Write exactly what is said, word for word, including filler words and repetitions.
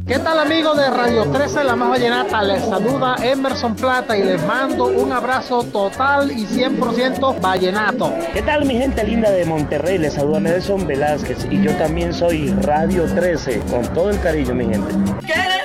¿Qué tal amigos de Radio trece, la más vallenata? Les saluda Emerson Plata y les mando un abrazo total y cien por ciento vallenato. ¿Qué tal mi gente linda de Monterrey? Les saluda Nelson Velázquez y yo también soy Radio trece, con todo el cariño mi gente. ¿Qué?